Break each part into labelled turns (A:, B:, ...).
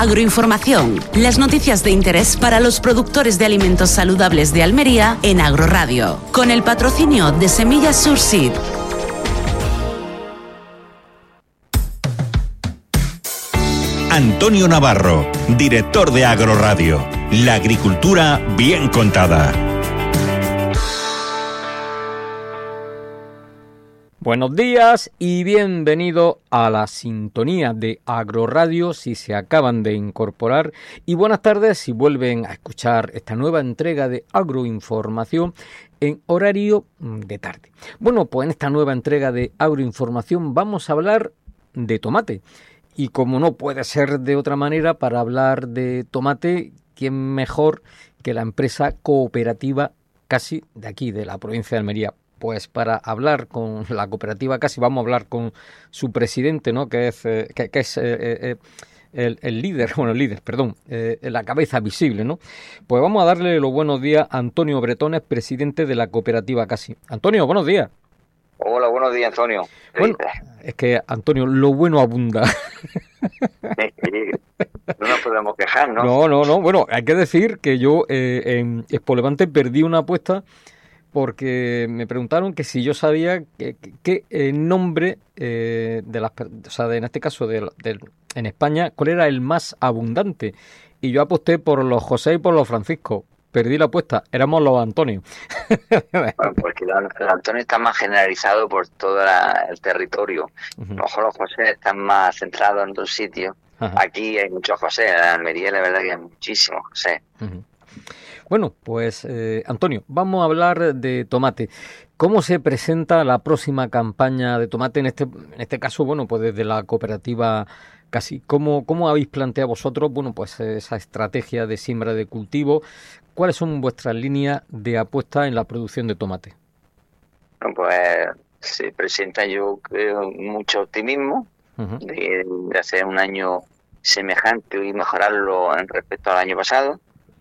A: Agroinformación, las noticias de interés para los productores de alimentos saludables de Almería en Agroradio, con el patrocinio de Semillas Surseed.
B: Antonio Navarro, director de Agroradio. La agricultura bien contada.
C: Buenos días y bienvenido a la sintonía de Agroradio si se acaban de incorporar, y buenas tardes si vuelven a escuchar esta nueva entrega de Agroinformación en horario de tarde. Bueno, pues en esta nueva entrega de Agroinformación vamos a hablar de tomate. Y como no puede ser de otra manera, para hablar de tomate, ¿quién mejor que la empresa cooperativa Casi de aquí, de la provincia de Almería? Pues para hablar con la cooperativa Casi vamos a hablar con su presidente, ¿no? Que es el líder, la cabeza visible, ¿no? Pues vamos a darle los buenos días a Antonio Bretones, presidente de la cooperativa Casi. Antonio, buenos días.
D: Hola, buenos días, Antonio.
C: Bueno, es que, Antonio, lo bueno abunda.
D: No nos podemos quejar, ¿no?
C: No. Bueno, hay que decir que yo en Expo Levante perdí una apuesta porque me preguntaron que si yo sabía qué nombre en este caso en España, cuál era el más abundante. Y yo aposté por los José y por los Francisco. Perdí la apuesta, éramos los Antonio.
D: Bueno, porque los Antonio están más generalizados por todo el territorio.
C: Uh-huh.
D: Los José están más centrados en dos sitios. Uh-huh. Aquí hay muchos José, en Almería la verdad que hay muchísimos José.
C: Uh-huh. Bueno, pues Antonio, vamos a hablar de tomate. ¿Cómo se presenta la próxima campaña de tomate en este caso? Bueno, pues desde la cooperativa Casi. ¿Cómo habéis planteado vosotros, bueno, pues esa estrategia de siembra de cultivo? ¿Cuáles son vuestras líneas de apuesta en la producción de tomate?
D: Bueno, pues se presenta, yo creo, mucho optimismo uh-huh. de hacer un año semejante y mejorarlo en respecto al año pasado.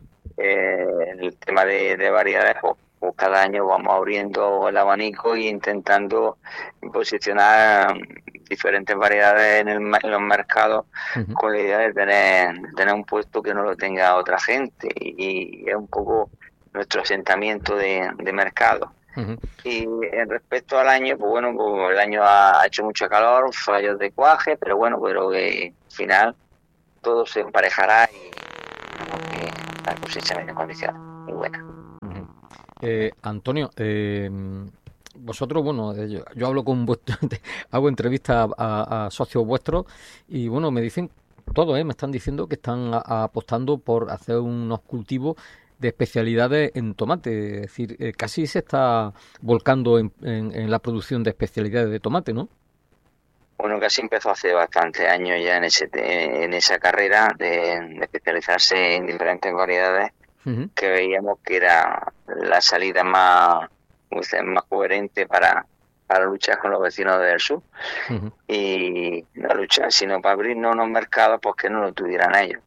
D: El tema de variedades, pues cada año vamos abriendo el abanico e intentando posicionar diferentes variedades en los mercados uh-huh. con la idea de tener un puesto que no lo tenga otra gente, y es un poco nuestro asentamiento de mercado. Uh-huh. Y en respecto al año, pues bueno, pues el año ha hecho mucho calor, fallos de cuaje, pero que al final todo se emparejará y la cosecha viene en condiciones muy buenas.
C: Uh-huh. Antonio, vosotros, bueno, yo hablo con hago entrevistas a socios vuestros y bueno, me dicen todos, me están diciendo que están apostando por hacer unos cultivos de especialidades en tomate, es decir, Casi se está volcando en la producción de especialidades de tomate, ¿no?
D: Bueno, Casi empezó hace bastantes años ya en esa carrera de especializarse en diferentes variedades uh-huh. que veíamos que era la salida más coherente para luchar con los vecinos del sur uh-huh. y no luchar, sino para abrirnos unos mercados pues que no lo tuvieran ellos.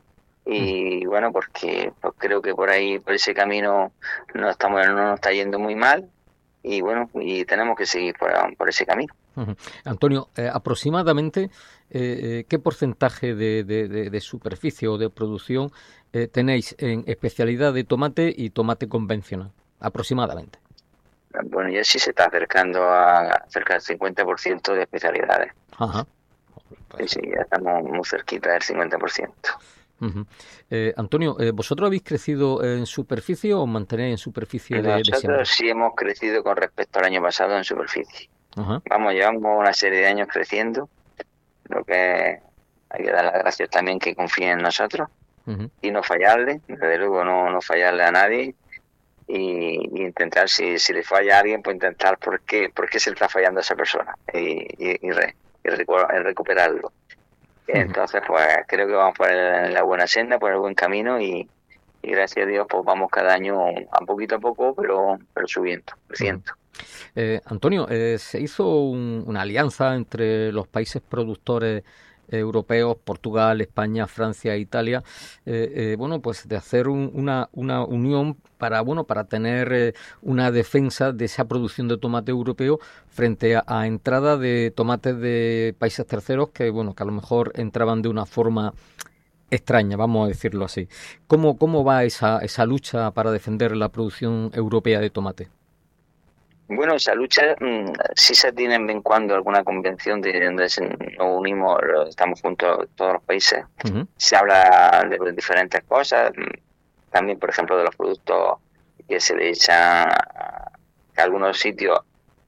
D: Y uh-huh. bueno, porque pues creo que por ese camino no nos está yendo muy mal, y bueno, y tenemos que seguir por ese camino.
C: Uh-huh. Antonio, aproximadamente ¿qué porcentaje de superficie o de producción tenéis en especialidad de tomate y tomate convencional? Aproximadamente.
D: Bueno, ya sí se está acercando a cerca del 50% de especialidades.
C: Ajá.
D: Sí, ya estamos muy cerquita del 50%.
C: Uh-huh. Antonio, ¿vosotros habéis crecido en superficie o mantenéis en superficie de siembra?
D: Nosotros sí hemos crecido con respecto al año pasado en superficie.
C: Uh-huh.
D: Llevamos una serie de años creciendo, lo que hay que dar las gracias también que confíen en nosotros uh-huh. y no fallarle, desde luego no fallarle a nadie. Y intentar, si le falla a alguien, pues intentar por qué se le está fallando a esa persona y recuperarlo. Uh-huh. Entonces, pues creo que vamos por la buena senda, por el buen camino y gracias a Dios, pues vamos cada año a poco, pero subiendo, creciendo.
C: Uh-huh. Antonio, se hizo una alianza entre los países productores europeos, Portugal, España, Francia e Italia, pues de hacer una unión para tener una defensa de esa producción de tomate europeo frente a entrada de tomates de países terceros que a lo mejor entraban de una forma extraña, vamos a decirlo así. ¿Cómo va esa lucha para defender la producción europea de tomate?
D: Bueno, esa lucha sí se tiene en vez en cuando alguna convención de donde nos unimos, estamos juntos todos los países. Uh-huh. Se habla de diferentes cosas, también por ejemplo de los productos que se le echan, que algunos sitios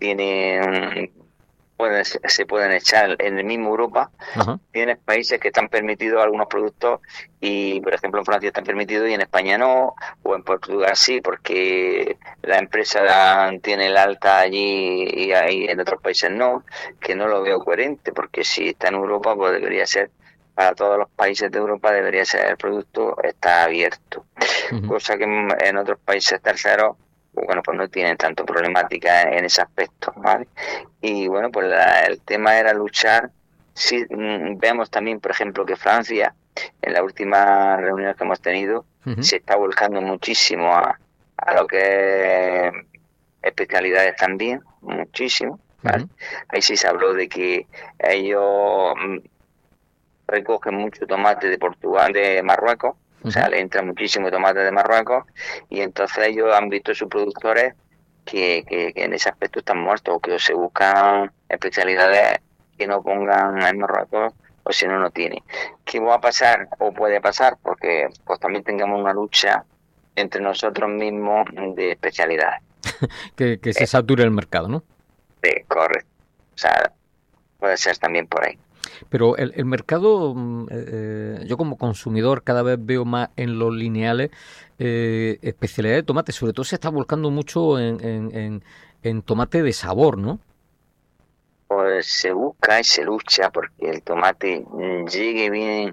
D: se pueden echar en el mismo Europa. Uh-huh. Tienes países que están permitidos algunos productos y, por ejemplo, en Francia están permitidos y en España no, o en Portugal sí, porque la empresa tiene el alta allí y en otros países no, que no lo veo coherente, porque si está en Europa, pues debería ser, para todos los países de Europa, debería ser el producto está abierto. Uh-huh. Cosa que en otros países terceros, bueno, pues no tienen tanto problemática en ese aspecto, ¿vale? Y bueno, pues el tema era luchar. Sí, vemos también, por ejemplo, que Francia, en la última reunión que hemos tenido, uh-huh, se está volcando muchísimo a lo que es especialidades también, muchísimo, ¿vale? Uh-huh. Ahí sí se habló de que ellos recogen mucho tomate de Portugal, de Marruecos. O sea, le entra muchísimo tomate de Marruecos y entonces ellos han visto sus productores que en ese aspecto están muertos o que se buscan especialidades que no pongan en Marruecos o si no, no tiene. ¿Qué va a pasar o puede pasar? Porque pues también tengamos una lucha entre nosotros mismos de especialidades.
C: que se sature el mercado, ¿no?
D: Sí, correcto. O sea, puede ser también por ahí.
C: Pero el mercado, yo como consumidor cada vez veo más en los lineales especialidades de tomate. Sobre todo se está volcando mucho en tomate de sabor, ¿no?
D: Pues se busca y se lucha porque el tomate llegue bien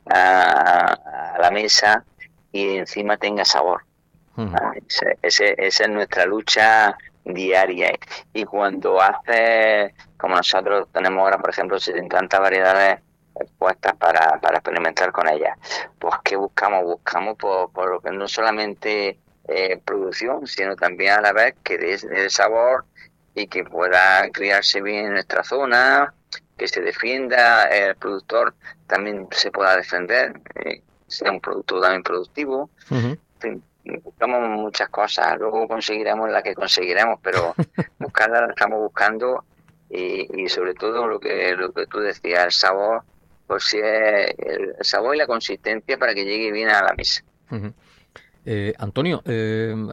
D: a la mesa y encima tenga sabor. Uh-huh. Esa es nuestra lucha diaria. Y cuando hace, como nosotros tenemos ahora, por ejemplo, 70 variedades puestas para experimentar con ellas, pues ¿qué buscamos? Buscamos por lo que no solamente producción, sino también a la vez que dé sabor y que pueda criarse bien en nuestra zona, que se defienda, el productor también se pueda defender, sea un producto también productivo. Uh-huh. En fin, buscamos muchas cosas, luego conseguiremos la que conseguiremos, pero buscarla la estamos buscando y sobre todo lo que tú decías, el sabor, pues sí, el sabor y la consistencia para que llegue bien a la mesa.
C: Uh-huh. Antonio,